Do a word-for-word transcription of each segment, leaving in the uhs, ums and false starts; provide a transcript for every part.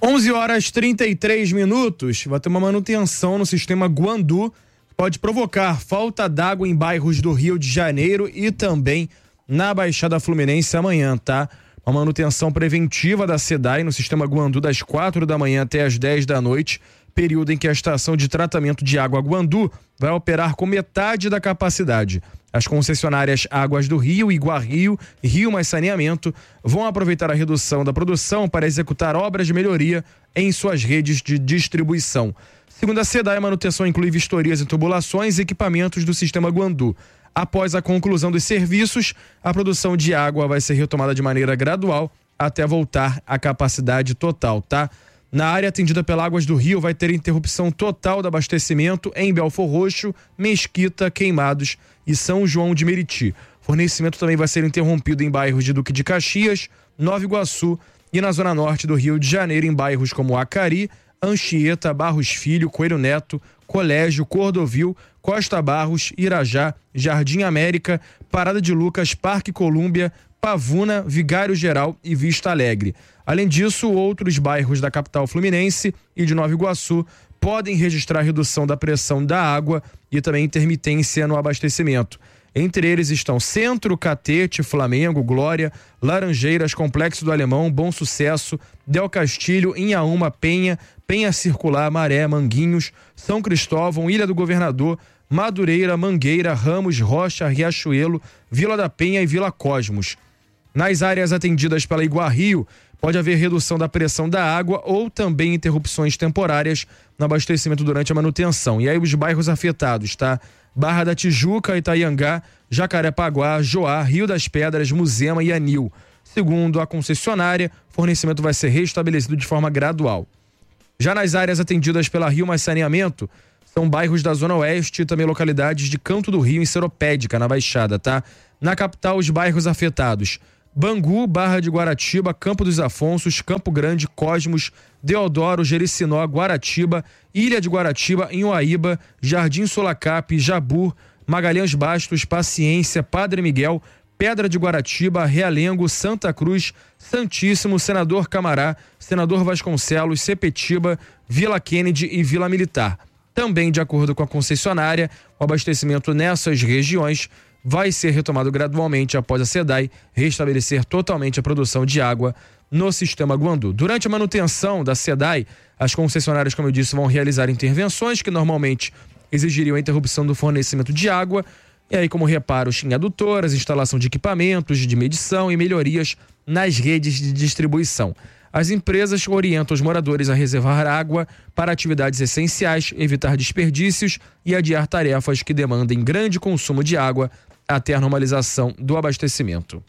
onze horas e trinta e três minutos. Vai ter uma manutenção no sistema Guandu. Pode provocar falta d'água em bairros do Rio de Janeiro e também na Baixada Fluminense amanhã, tá? Uma manutenção preventiva da SEDAI no sistema Guandu das quatro da manhã até as dez da noite, período em que a estação de tratamento de água Guandu vai operar com metade da capacidade. As concessionárias Águas do Rio, Iguario e Rio Mais Saneamento vão aproveitar a redução da produção para executar obras de melhoria em suas redes de distribuição. Segundo a SEDAI, a manutenção inclui vistorias em tubulações e equipamentos do sistema Guandu. Após a conclusão dos serviços, a produção de água vai ser retomada de maneira gradual até voltar à capacidade total, tá? Na área atendida pela Águas do Rio, vai ter interrupção total do abastecimento em Belfor Roxo, Mesquita, Queimados e São João de Meriti. Fornecimento também vai ser interrompido em bairros de Duque de Caxias, Nova Iguaçu e na zona norte do Rio de Janeiro, em bairros como Acari, Anchieta, Barros Filho, Coelho Neto, Colégio, Cordovil, Costa Barros, Irajá, Jardim América, Parada de Lucas, Parque Colúmbia, Pavuna, Vigário Geral e Vista Alegre. Além disso, outros bairros da capital fluminense e de Nova Iguaçu podem registrar redução da pressão da água e também intermitência no abastecimento. Entre eles estão Centro, Catete, Flamengo, Glória, Laranjeiras, Complexo do Alemão, Bom Sucesso, Del Castilho, Inhaúma, Penha, Penha Circular, Maré, Manguinhos, São Cristóvão, Ilha do Governador, Madureira, Mangueira, Ramos, Rocha, Riachuelo, Vila da Penha e Vila Cosmos. Nas áreas atendidas pela Iguario, pode haver redução da pressão da água ou também interrupções temporárias no abastecimento durante a manutenção. E aí os bairros afetados, tá? Barra da Tijuca, Itaiangá, Jacarepaguá, Joá, Rio das Pedras, Muzema e Anil. Segundo a concessionária, o fornecimento vai ser restabelecido de forma gradual. Já nas áreas atendidas pela Rio Mais Saneamento, são bairros da Zona Oeste e também localidades de Canto do Rio, em Seropédica, na Baixada, tá? Na capital, os bairros afetados: Bangu, Barra de Guaratiba, Campo dos Afonsos, Campo Grande, Cosmos, Deodoro, Jericinó, Guaratiba, Ilha de Guaratiba, Inhoaíba, Jardim Solacap, Jabur, Magalhães Bastos, Paciência, Padre Miguel, Pedra de Guaratiba, Realengo, Santa Cruz, Santíssimo, Senador Camará, Senador Vasconcelos, Sepetiba, Vila Kennedy e Vila Militar. Também, de acordo com a concessionária, o abastecimento nessas regiões vai ser retomado gradualmente após a SEDAI restabelecer totalmente a produção de água no sistema Guandu. Durante a manutenção da SEDAI, as concessionárias, como eu disse, vão realizar intervenções que normalmente exigiriam a interrupção do fornecimento de água, e aí como reparos em adutoras, instalação de equipamentos de medição e melhorias nas redes de distribuição. As empresas orientam os moradores a reservar água para atividades essenciais, evitar desperdícios e adiar tarefas que demandem grande consumo de água até a normalização do abastecimento.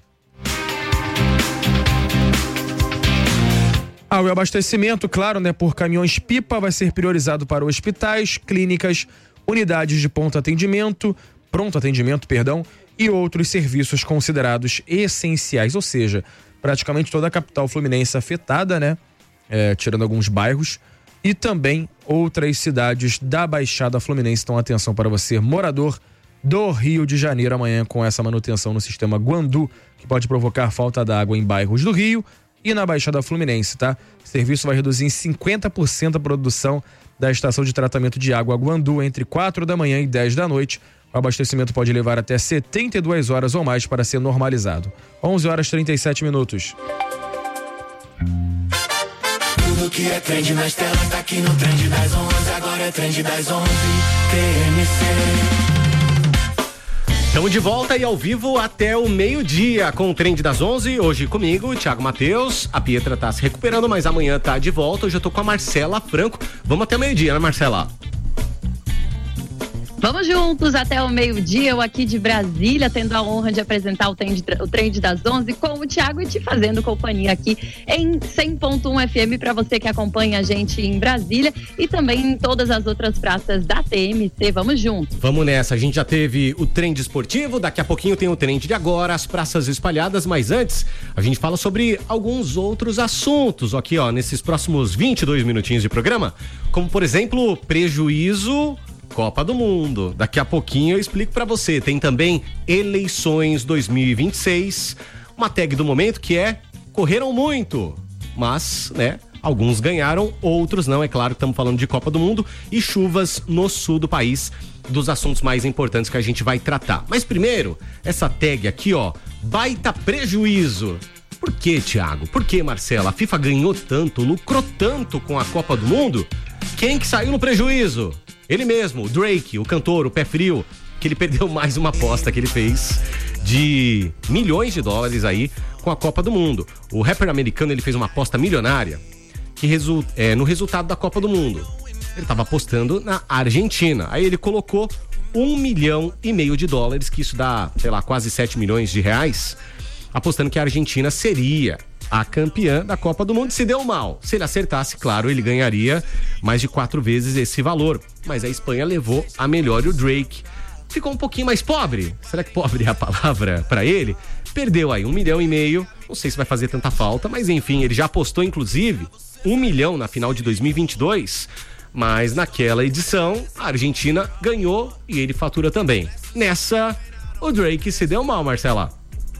Ah, o abastecimento, claro, né, por caminhões-pipa vai ser priorizado para hospitais, clínicas, unidades de pronto atendimento, pronto atendimento, perdão, e outros serviços considerados essenciais, ou seja, praticamente toda a capital fluminense afetada, né, é, tirando alguns bairros, e também outras cidades da Baixada Fluminense. Então, atenção para você, morador do Rio de Janeiro, amanhã com essa manutenção no sistema Guandu, que pode provocar falta d'água em bairros do Rio e na Baixada Fluminense, tá? O serviço vai reduzir em cinquenta por cento a produção da estação de tratamento de água Guandu entre quatro da manhã e dez da noite. O abastecimento pode levar até setenta e duas horas ou mais para ser normalizado. onze horas e trinta e sete minutos. Tudo que é trend nas telas tá aqui no Trend das onze. Agora é Trend das onze. T M C. Estamos de volta e ao vivo até o meio-dia com o Trend das onze. Hoje comigo, Thiago Matheus. A Pietra tá se recuperando, mas amanhã tá de volta. Hoje eu tô com a Marcela Franco. Vamos até o meio-dia, né, Marcela? Vamos juntos até o meio-dia, eu aqui de Brasília, tendo a honra de apresentar o Trend, o Trend das onze com o Thiago e te fazendo companhia aqui em cem ponto um F M para você que acompanha a gente em Brasília e também em todas as outras praças da T M C. Vamos juntos. Vamos nessa, a gente já teve o Trend esportivo, daqui a pouquinho tem o Trend de agora, as praças espalhadas, mas antes a gente fala sobre alguns outros assuntos aqui, ó, nesses próximos vinte e dois minutinhos de programa, como por exemplo, prejuízo Copa do Mundo. Daqui a pouquinho eu explico pra você. Tem também eleições dois mil e vinte e seis, uma tag do momento que é correram muito, mas, né, Alguns ganharam, outros não, é claro que estamos falando de Copa do Mundo e chuvas no sul do país, dos assuntos mais importantes que a gente vai tratar. Mas primeiro, essa tag aqui, ó, baita prejuízo. Por que, Thiago? Por que, Marcela? A FIFA ganhou tanto, lucrou tanto com a Copa do Mundo? Quem que saiu no prejuízo? Ele mesmo, o Drake, o cantor, o pé frio, que ele perdeu mais uma aposta que ele fez de milhões de dólares aí com a Copa do Mundo. O rapper americano, ele fez uma aposta milionária que resu- é, no resultado da Copa do Mundo. Ele estava apostando na Argentina. Aí ele colocou um milhão e meio de dólares, que isso dá, sei lá, quase sete milhões de reais, apostando que a Argentina seria a campeã da Copa do Mundo. Se deu mal. Se ele acertasse, claro, ele ganharia mais de quatro vezes esse valor. Mas a Espanha levou a melhor e o Drake ficou um pouquinho mais pobre. Será que pobre é a palavra para ele? Perdeu aí um milhão e meio. Não sei se vai fazer tanta falta, mas enfim, ele já apostou, inclusive, um milhão na final de dois mil e vinte e dois. Mas naquela edição, a Argentina ganhou e ele fatura também. Nessa, o Drake se deu mal, Marcela.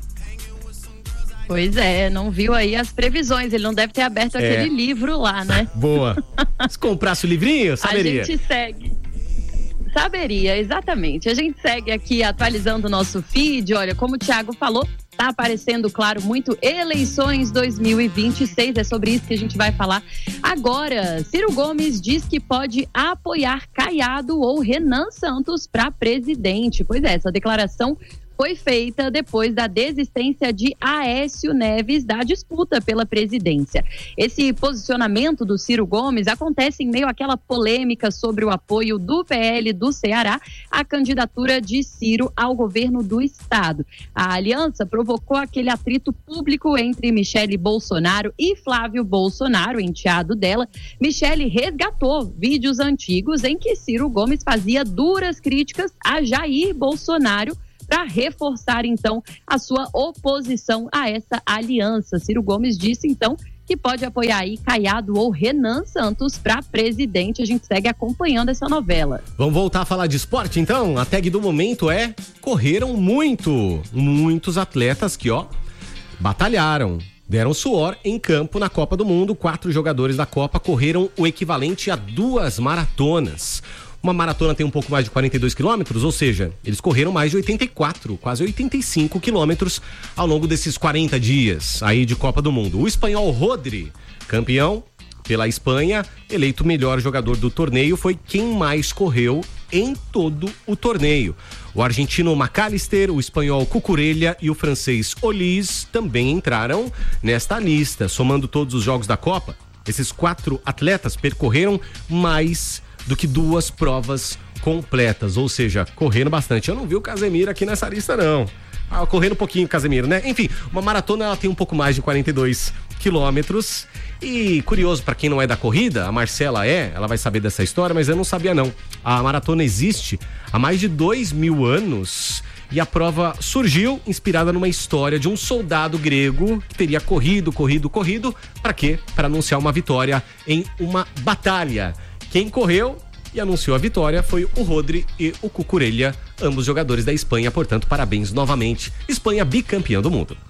Pois é, não viu aí as previsões, ele não deve ter aberto é. aquele livro lá, né? Boa. Se comprasse o livrinho, saberia. A gente segue. Saberia, exatamente. A gente segue aqui atualizando o nosso feed. Olha, como o Thiago falou, tá aparecendo, claro, muito eleições dois mil e vinte e seis. É sobre isso que a gente vai falar agora. Ciro Gomes diz que pode apoiar Caiado ou Renan Santos para presidente. Pois é, essa declaração foi feita depois da desistência de Aécio Neves da disputa pela presidência. Esse posicionamento do Ciro Gomes acontece em meio àquela polêmica sobre o apoio do P L do Ceará à candidatura de Ciro ao governo do estado. A aliança provocou aquele atrito público entre Michele Bolsonaro e Flávio Bolsonaro, enteado dela. Michele resgatou vídeos antigos em que Ciro Gomes fazia duras críticas a Jair Bolsonaro para reforçar, então, a sua oposição a essa aliança. Ciro Gomes disse, então, que pode apoiar aí Caiado ou Renan Santos para presidente. A gente segue acompanhando essa novela. Vamos voltar a falar de esporte, então? A tag do momento é: correram muito. Muitos atletas que, ó, batalharam. Deram suor em campo na Copa do Mundo. Quatro jogadores da Copa correram o equivalente a duas maratonas. Uma maratona tem um pouco mais de quarenta e dois quilômetros, ou seja, eles correram mais de oitenta e quatro, quase oitenta e cinco quilômetros ao longo desses quarenta dias aí de Copa do Mundo. O espanhol Rodri, campeão pela Espanha, eleito melhor jogador do torneio, foi quem mais correu em todo o torneio. O argentino McAllister, o espanhol Cucurella e o francês Olise também entraram nesta lista. Somando todos os jogos da Copa, esses quatro atletas percorreram mais do que duas provas completas, ou seja, correndo bastante. Eu não vi o Casemiro aqui nessa lista, não. Ah, correndo um pouquinho, Casemiro, né? Enfim, uma maratona, ela tem um pouco mais de quarenta e dois quilômetros. E curioso, para quem não é da corrida, a Marcela é, ela vai saber dessa história, mas eu não sabia não. A maratona existe há mais de dois mil anos e a prova surgiu inspirada numa história de um soldado grego que teria corrido, corrido, corrido. Para quê? Para anunciar uma vitória em uma batalha. Quem correu e anunciou a vitória foi o Rodri e o Cucurella, ambos jogadores da Espanha, portanto, parabéns novamente. Espanha bicampeã do mundo.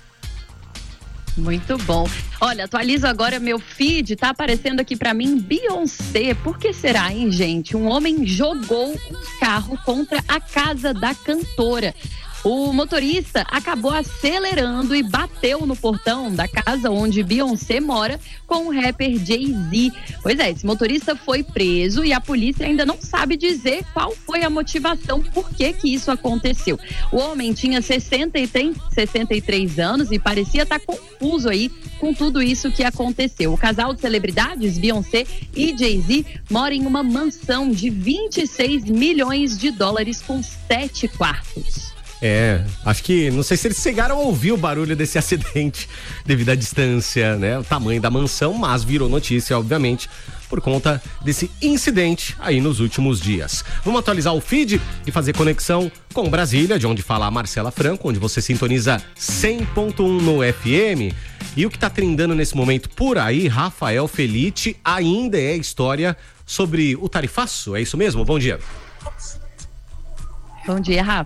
Muito bom. Olha, atualizo agora meu feed, tá aparecendo aqui pra mim Beyoncé. Por que será, hein, gente? Um homem jogou um carro contra a casa da cantora. O motorista acabou acelerando e bateu no portão da casa onde Beyoncé mora com o rapper Jay-Z. Pois é, esse motorista foi preso e a polícia ainda não sabe dizer qual foi a motivação, por que que isso aconteceu. O homem tinha sessenta e três anos e parecia estar confuso aí com tudo isso que aconteceu. O casal de celebridades, Beyoncé e Jay-Z, mora em uma mansão de vinte e seis milhões de dólares com sete quartos. É, acho que, não sei se eles chegaram a ouvir o barulho desse acidente devido à distância, né, o tamanho da mansão, mas virou notícia, obviamente, por conta desse incidente aí nos últimos dias. Vamos atualizar o feed e fazer conexão com Brasília, de onde fala a Marcela Franco, onde você sintoniza cem ponto um no F M. E o que tá trindando nesse momento por aí, Rafael Felite, ainda é história sobre o tarifaço, é isso mesmo? Bom dia. Bom dia, Rafa.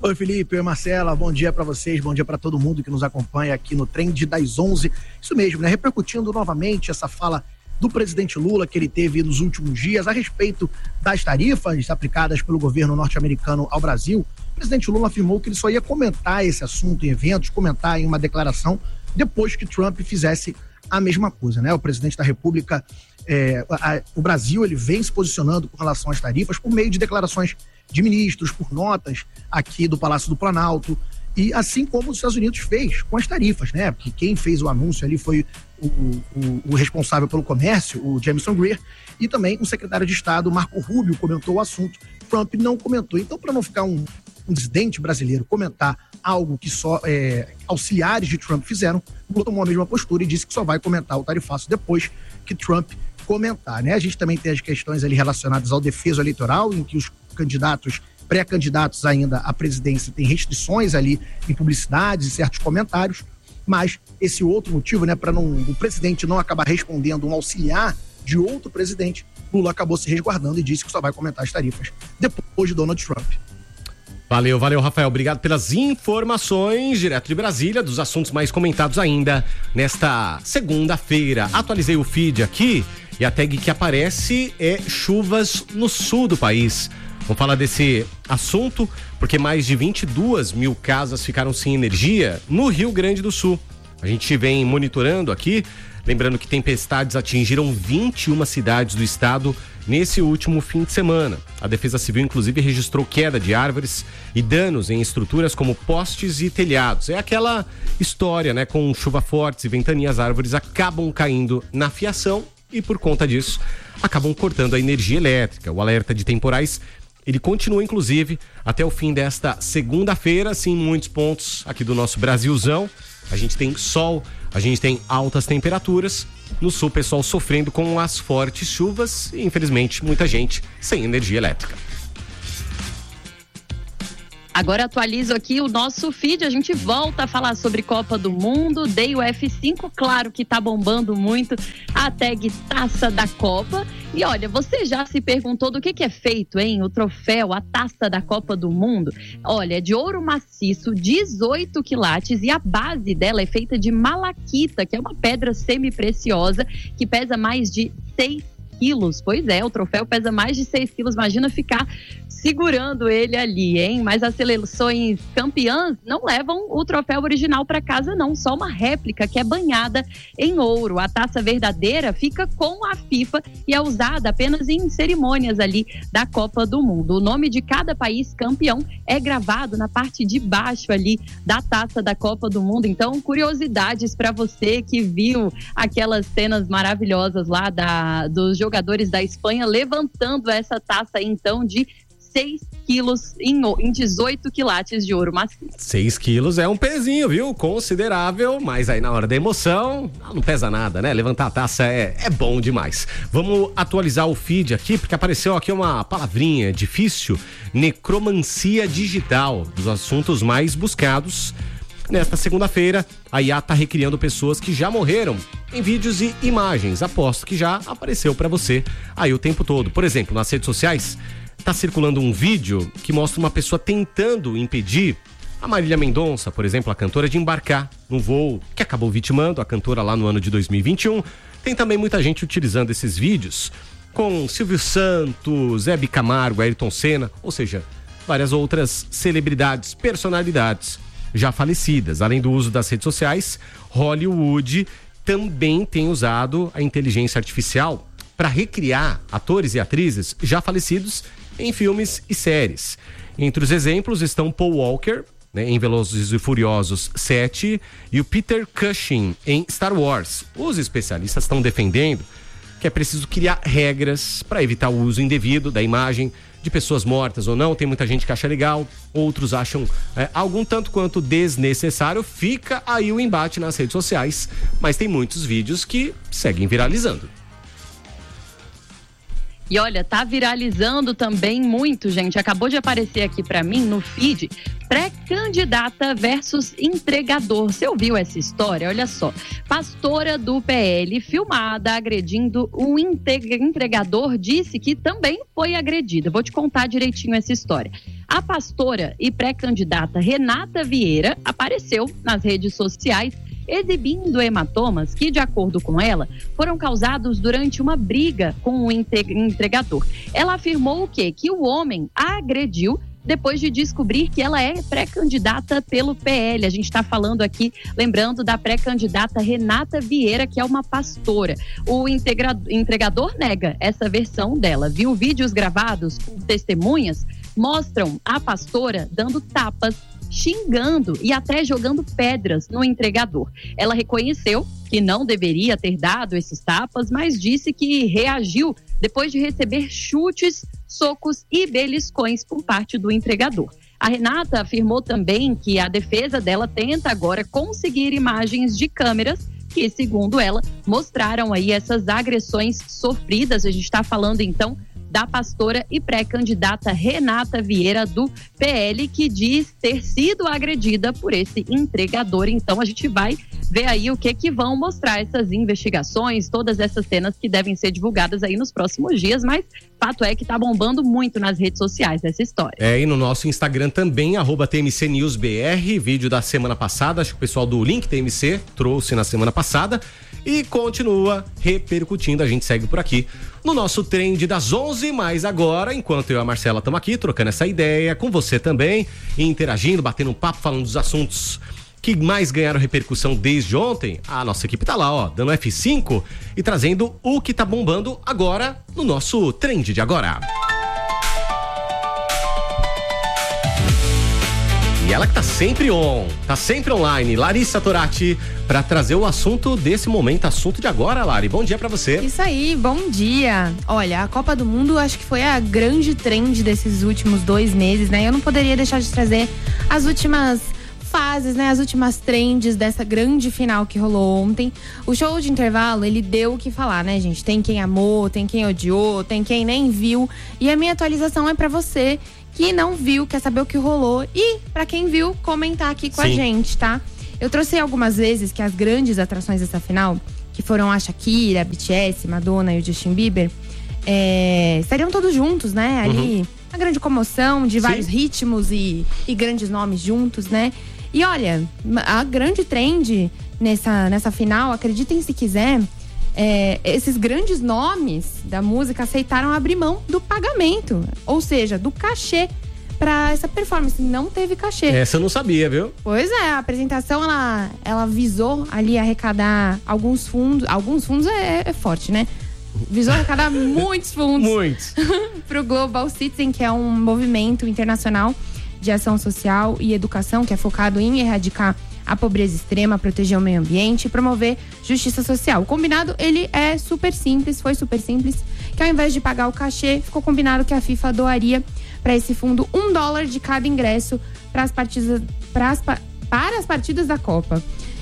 Oi, Felipe, oi, Marcela, bom dia para vocês, bom dia para todo mundo que nos acompanha aqui no Trend das onze. Isso mesmo, né? Repercutindo novamente essa fala do presidente Lula que ele teve nos últimos dias a respeito das tarifas aplicadas pelo governo norte-americano ao Brasil. O presidente Lula afirmou que ele só ia comentar esse assunto em eventos, comentar em uma declaração depois que Trump fizesse a mesma coisa, né? O presidente da República, é, a, o Brasil, ele vem se posicionando com relação às tarifas por meio de declarações de ministros, por notas aqui do Palácio do Planalto, e assim como os Estados Unidos fez com as tarifas, né? Porque quem fez o anúncio ali foi o, o, o responsável pelo comércio, o Jamieson Greer, e também o secretário de Estado, Marco Rubio, comentou o assunto. Trump não comentou. Então, para não ficar um, um dissidente brasileiro comentar algo que só é, auxiliares de Trump fizeram, Lula tomou a mesma postura e disse que só vai comentar o tarifaço depois que Trump comentar, né? A gente também tem as questões ali relacionadas ao defeso eleitoral, em que os candidatos, pré-candidatos ainda à presidência, têm restrições ali em publicidades e certos comentários, mas esse outro motivo, né, para não o presidente não acabar respondendo um auxiliar de outro presidente, Lula acabou se resguardando e disse que só vai comentar as tarifas depois de Donald Trump. Valeu, valeu, Rafael. Obrigado pelas informações direto de Brasília, dos assuntos mais comentados ainda nesta segunda-feira. Atualizei o feed aqui e a tag que aparece é chuvas no sul do país. Vamos falar desse assunto porque mais de vinte e duas mil casas ficaram sem energia no Rio Grande do Sul. A gente vem monitorando aqui, lembrando que tempestades atingiram vinte e uma cidades do estado nesse último fim de semana. A Defesa Civil, inclusive, registrou queda de árvores e danos em estruturas como postes e telhados. É aquela história, né? Com chuva forte e ventania, as árvores acabam caindo na fiação e, por conta disso, acabam cortando a energia elétrica. O alerta de temporais, ele continua, inclusive, até o fim desta segunda-feira, sim, em muitos pontos aqui do nosso Brasilzão. A gente tem sol, a gente tem altas temperaturas. No sul, o pessoal sofrendo com as fortes chuvas e, infelizmente, muita gente sem energia elétrica. Agora atualizo aqui o nosso feed, a gente volta a falar sobre Copa do Mundo, Day U F cinco, claro que tá bombando muito a tag Taça da Copa. E olha, você já se perguntou do que que é feito, hein? O troféu, a Taça da Copa do Mundo. Olha, é de ouro maciço, dezoito quilates, e a base dela é feita de malaquita, que é uma pedra semi-preciosa que pesa mais de seis quilos. Pois é, o troféu pesa mais de seis quilos, imagina ficar segurando ele ali, hein? Mas as seleções campeãs não levam o troféu original para casa, não, só uma réplica que é banhada em ouro. A taça verdadeira fica com a FIFA e é usada apenas em cerimônias ali da Copa do Mundo. O nome de cada país campeão é gravado na parte de baixo ali da taça da Copa do Mundo. Então, curiosidades para você que viu aquelas cenas maravilhosas lá da, dos jogadores da Espanha levantando essa taça aí, então, de seis quilos em, em dezoito quilates de ouro maciço. seis quilos é um pezinho, viu? Considerável, mas aí na hora da emoção não pesa nada, né? Levantar a taça é, é bom demais. Vamos atualizar o feed aqui, porque apareceu aqui uma palavrinha difícil: necromancia digital, dos assuntos mais buscados. Nesta segunda-feira, a I A está recriando pessoas que já morreram em vídeos e imagens. Aposto que já apareceu para você aí o tempo todo. Por exemplo, nas redes sociais, está circulando um vídeo que mostra uma pessoa tentando impedir a Marília Mendonça, por exemplo, a cantora, de embarcar num voo que acabou vitimando a cantora lá no ano de dois mil e vinte e um. Tem também muita gente utilizando esses vídeos com Silvio Santos, Hebe Camargo, Ayrton Senna, ou seja, várias outras celebridades, personalidades já falecidas. Além do uso das redes sociais, Hollywood também tem usado a inteligência artificial para recriar atores e atrizes já falecidos em filmes e séries. Entre os exemplos estão Paul Walker, né, em Velozes e Furiosos sete, e o Peter Cushing em Star Wars. Os especialistas estão defendendo que é preciso criar regras para evitar o uso indevido da imagem de pessoas mortas ou não. Tem muita gente que acha legal, outros acham é, algum tanto quanto desnecessário. Fica aí o embate nas redes sociais, mas tem muitos vídeos que seguem viralizando. E olha, tá viralizando também muito, gente. Acabou de aparecer aqui pra mim no feed, pré-candidata versus entregador. Você ouviu essa história? Olha só. Pastora do P L, filmada agredindo um entregador, disse que também foi agredida. Vou te contar direitinho essa história. A pastora e pré-candidata Renata Vieira apareceu nas redes sociais exibindo hematomas que, de acordo com ela, foram causados durante uma briga com o entregador. Ela afirmou o quê? Que o homem a agrediu depois de descobrir que ela é pré-candidata pelo P L. A gente está falando aqui, lembrando da pré-candidata Renata Vieira, que é uma pastora. O entregador nega essa versão dela, viu? Vídeos gravados por testemunhas mostram a pastora dando tapas, xingando e até jogando pedras no entregador. Ela reconheceu que não deveria ter dado esses tapas, mas disse que reagiu depois de receber chutes, socos e beliscões por parte do entregador. A Renata afirmou também que a defesa dela tenta agora conseguir imagens de câmeras que, segundo ela, mostraram aí essas agressões sofridas. A gente está falando então da pastora e pré-candidata Renata Vieira do P L, que diz ter sido agredida por esse entregador. Então a gente vai ver aí o que que vão mostrar essas investigações, todas essas cenas que devem ser divulgadas aí nos próximos dias, mas fato é que tá bombando muito nas redes sociais essa história. É, e no nosso Instagram também, arroba T M C News B R, vídeo da semana passada, acho que o pessoal do Link T M C trouxe na semana passada e continua repercutindo, a gente segue por aqui no nosso Trend das onze, mas agora, enquanto eu e a Marcela estamos aqui trocando essa ideia com você também, interagindo, batendo um papo, falando dos assuntos que mais ganharam repercussão desde ontem, a nossa equipe tá lá, ó, dando F cinco e trazendo o que tá bombando agora no nosso Trend de agora. E ela que tá sempre on, tá sempre online, Larissa Torati, para trazer o assunto desse momento, assunto de agora, Lari. Bom dia para você. Isso aí, bom dia. Olha, a Copa do Mundo acho que foi a grande trend desses últimos dois meses, né? Eu não poderia deixar de trazer as últimas fases, né? As últimas trends dessa grande final que rolou ontem. O show de intervalo, ele deu o que falar, né, gente? Tem quem amou, tem quem odiou, tem quem nem viu. E a minha atualização é para você que não viu, quer saber o que rolou. E pra quem viu, comentar aqui com Sim. a gente, tá? Eu trouxe algumas vezes que as grandes atrações dessa final, que foram a Shakira, a B T S, Madonna e o Justin Bieber, é, estariam todos juntos, né? Ali, uhum. uma grande comoção de vários Sim. ritmos e, e grandes nomes juntos, né? E olha, a grande trend nessa, nessa final, acreditem se quiser, é, esses grandes nomes da música aceitaram abrir mão do pagamento, ou seja, do cachê para essa performance. Não teve cachê. Essa eu não sabia, viu? Pois é, a apresentação ela, ela visou ali arrecadar alguns fundos, alguns fundos é, é forte, né? Visou arrecadar muitos fundos. Muitos. Pro Global Citizen, que é um movimento internacional de ação social e educação que é focado em erradicar a pobreza extrema, proteger o meio ambiente e promover justiça social. O combinado, ele é super simples, foi super simples, que ao invés de pagar o cachê, ficou combinado que a FIFA doaria para esse fundo um dólar de cada ingresso para as partidas, para as, para as partidas da Copa.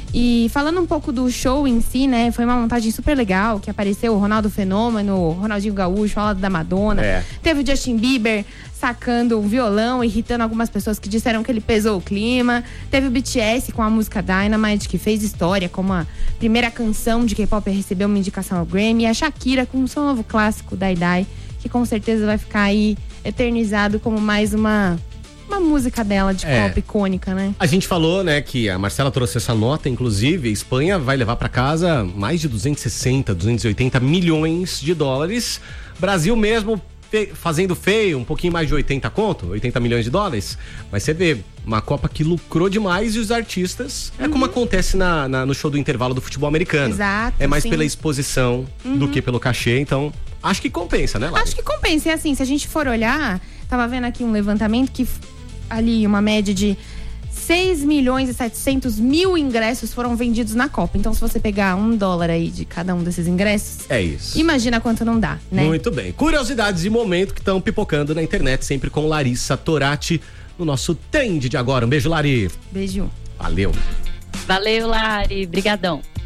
E falando um pouco do show em si, né, foi uma montagem super legal, que apareceu o Ronaldo Fenômeno, o Ronaldinho Gaúcho, ao lado da Madonna. É. Teve o Justin Bieber sacando um violão, irritando algumas pessoas que disseram que ele pesou o clima. Teve o B T S com a música Dynamite, que fez história como a primeira canção de K-pop a receber uma indicação ao Grammy. E a Shakira com o seu novo clássico, Die Die, que com certeza vai ficar aí eternizado como mais uma... uma música dela de é. pop icônica, né? A gente falou, né, que a Marcela trouxe essa nota, inclusive, a Espanha vai levar pra casa mais de duzentos e sessenta, duzentos e oitenta milhões de dólares. Brasil mesmo fe- fazendo feio, um pouquinho mais de oitenta conto, oitenta milhões de dólares. Mas você vê, uma Copa que lucrou demais e os artistas, uhum. é como acontece na, na, no show do intervalo do futebol americano. Exato, é mais sim. pela exposição uhum. do que pelo cachê, então acho que compensa, né, Lari? Acho que compensa, e assim, se a gente for olhar, tava vendo aqui um levantamento que ali uma média de seis milhões e setecentos mil ingressos foram vendidos na Copa. Então, se você pegar um dólar aí de cada um desses ingressos, é isso. Imagina quanto não dá, né? Muito bem. Curiosidades e momento que estão pipocando na internet, sempre com Larissa Torati, no nosso Trend de agora. Um beijo, Lari. Beijo. Valeu. Valeu, Lari. Brigadão.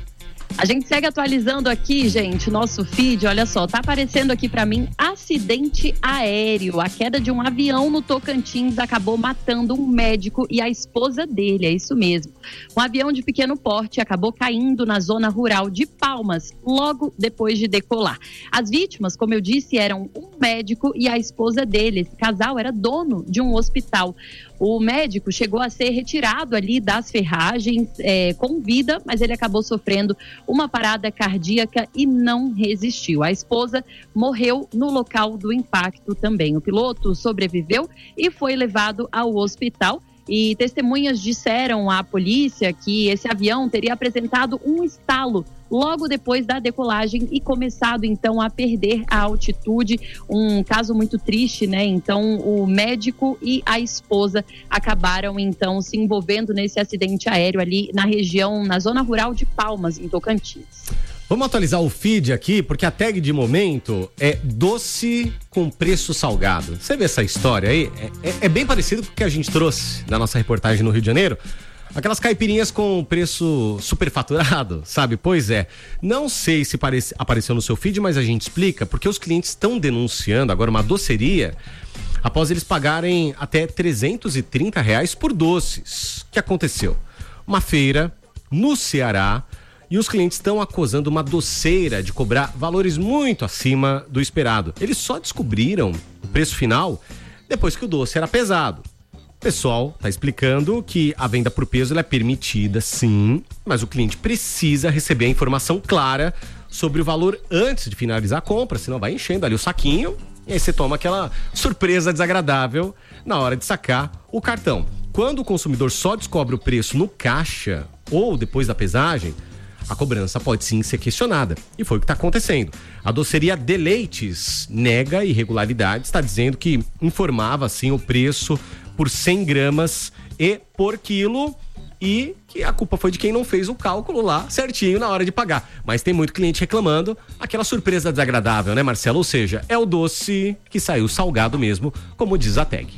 A gente segue atualizando aqui, gente, nosso feed, olha só, tá aparecendo aqui pra mim acidente aéreo. A queda de um avião no Tocantins acabou matando um médico e a esposa dele, é isso mesmo. Um avião de pequeno porte acabou caindo na zona rural de Palmas, logo depois de decolar. As vítimas, como eu disse, eram um médico e a esposa dele. Esse casal era dono de um hospital. O médico chegou a ser retirado ali das ferragens é, com vida, mas ele acabou sofrendo uma parada cardíaca e não resistiu. A esposa morreu no local do impacto também. O piloto sobreviveu e foi levado ao hospital. E testemunhas disseram à polícia que esse avião teria apresentado um estalo logo depois da decolagem e começado então a perder a altitude. Um caso muito triste, né? Então o médico e a esposa acabaram então se envolvendo nesse acidente aéreo ali na região, na zona rural de Palmas, em Tocantins. Vamos atualizar o feed aqui, porque a tag de momento é doce com preço salgado. Você vê essa história aí? É, é, é bem parecido com o que a gente trouxe da nossa reportagem no Rio de Janeiro. Aquelas caipirinhas com preço superfaturado, sabe? Pois é. Não sei se parece, apareceu no seu feed, mas a gente explica, porque os clientes estão denunciando agora uma doceria após eles pagarem até trezentos e trinta reais por doces. O que aconteceu? Uma feira no Ceará, e os clientes estão acusando uma doceira de cobrar valores muito acima do esperado. Eles só descobriram o preço final depois que o doce era pesado. O pessoal está explicando que a venda por peso ela é permitida, sim, mas o cliente precisa receber a informação clara sobre o valor antes de finalizar a compra, senão vai enchendo ali o saquinho e aí você toma aquela surpresa desagradável na hora de sacar o cartão. Quando o consumidor só descobre o preço no caixa ou depois da pesagem, a cobrança pode sim ser questionada. E foi o que está acontecendo. A doceria Deleites nega irregularidades, está dizendo que informava sim o preço por cem gramas e por quilo e que a culpa foi de quem não fez o cálculo lá certinho na hora de pagar. Mas tem muito cliente reclamando, aquela surpresa desagradável, né, Marcelo? Ou seja, é o doce que saiu salgado mesmo, como diz a tag.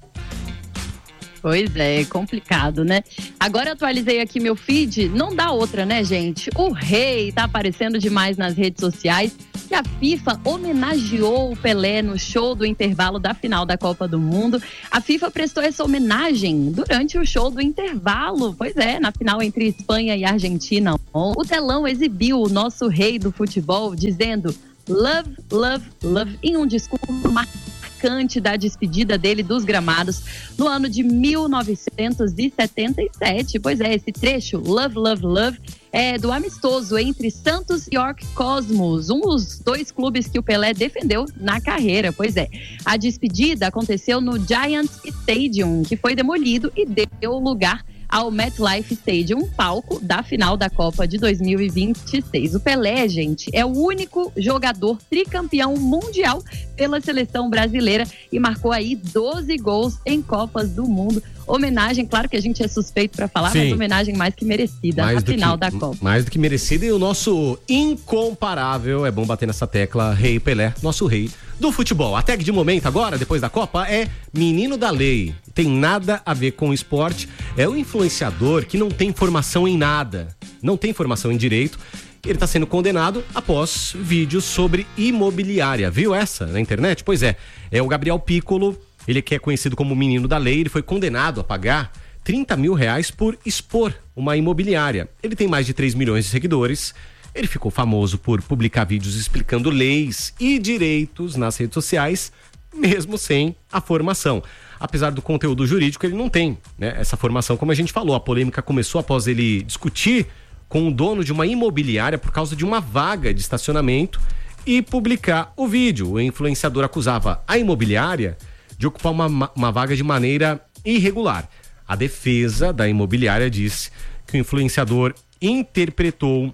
Pois é, complicado, né? Agora eu atualizei aqui meu feed, não dá outra, né, gente? O rei tá aparecendo demais nas redes sociais e a FIFA homenageou o Pelé no show do intervalo da final da Copa do Mundo. A FIFA prestou essa homenagem durante o show do intervalo, pois é, na final entre Espanha e Argentina. O telão exibiu o nosso rei do futebol dizendo love, love, love em um discurso marcante da despedida dele dos gramados no ano de mil novecentos e setenta e sete. Pois é, esse trecho, Love, Love, Love, é do amistoso entre Santos e York Cosmos, um dos dois clubes que o Pelé defendeu na carreira. Pois é, a despedida aconteceu no Giants Stadium, que foi demolido e deu lugar ao MetLife Stadium, um palco da final da Copa de dois mil e vinte e seis. O Pelé, gente, é o único jogador tricampeão mundial pela seleção brasileira e marcou aí doze gols em Copas do Mundo. Homenagem, claro que a gente é suspeito para falar, Sim. mas homenagem mais que merecida na final que, da Copa. Mais do que merecida, e o nosso incomparável, é bom bater nessa tecla, Rei Pelé, nosso rei do futebol. A tag de momento agora, depois da Copa, é menino da lei. Tem nada a ver com esporte. É o influenciador que não tem formação em nada, não tem formação em direito. Ele está sendo condenado após vídeos sobre imobiliária. Viu essa na internet? Pois é, é o Gabriel Piccolo, ele que é conhecido como menino da lei, ele foi condenado a pagar trinta mil reais por expor uma imobiliária. Ele tem mais de três milhões de seguidores. Ele ficou famoso por publicar vídeos explicando leis e direitos nas redes sociais, mesmo sem a formação. Apesar do conteúdo jurídico, ele não tem, né, essa formação, como a gente falou. A polêmica começou após ele discutir com o dono de uma imobiliária por causa de uma vaga de estacionamento e publicar o vídeo. O influenciador acusava a imobiliária de ocupar uma, uma vaga de maneira irregular. A defesa da imobiliária disse que o influenciador interpretou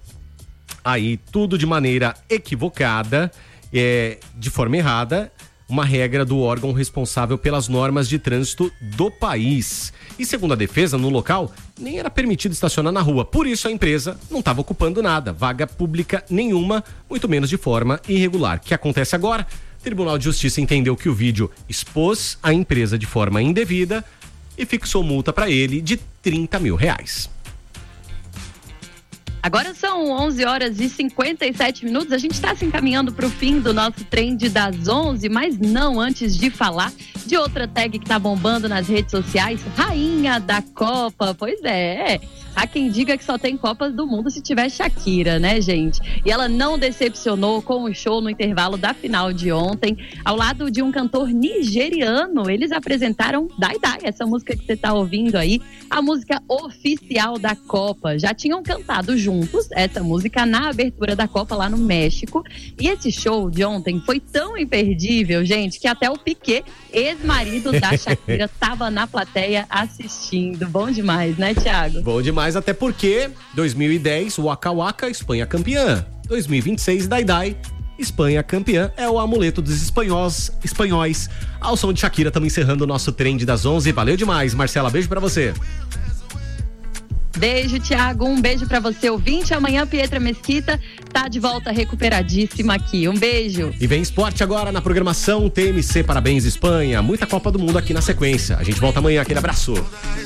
aí tudo de maneira equivocada, é, de forma errada, uma regra do órgão responsável pelas normas de trânsito do país. E segundo a defesa, no local, nem era permitido estacionar na rua. Por isso a empresa não estava ocupando nada, vaga pública nenhuma, muito menos de forma irregular. O que acontece agora? O Tribunal de Justiça entendeu que o vídeo expôs a empresa de forma indevida e fixou multa para ele de trinta mil reais. Agora são onze horas e cinquenta e sete minutos. A gente está se encaminhando para o fim do nosso trend das onze, mas não antes de falar de outra tag que tá bombando nas redes sociais, Rainha da Copa. Pois é, há quem diga que só tem Copas do Mundo se tiver Shakira, né, gente? E ela não decepcionou com o show no intervalo da final de ontem. Ao lado de um cantor nigeriano, eles apresentaram Dai Dai, essa música que você tá ouvindo aí, a música oficial da Copa. Já tinham cantado juntos essa música na abertura da Copa lá no México. E esse show de ontem foi tão imperdível, gente, que até o Piquet, ex-marido da Shakira, tava na plateia assistindo. Bom demais, né, Thiago? Bom demais, até porque dois mil e dez, Waka Waka, Espanha campeã. dois mil e vinte e seis, Dai Dai, Espanha campeã. É o amuleto dos espanhóis. espanhóis. Ao som de Shakira, estamos encerrando o nosso trend das onze. Valeu demais, Marcela, beijo pra você. Beijo, Thiago. Um beijo pra você, ouvinte. Amanhã, Pietra Mesquita tá de volta recuperadíssima aqui. Um beijo. E vem esporte agora na programação T M C Parabéns Espanha. Muita Copa do Mundo aqui na sequência. A gente volta amanhã. Aquele abraço.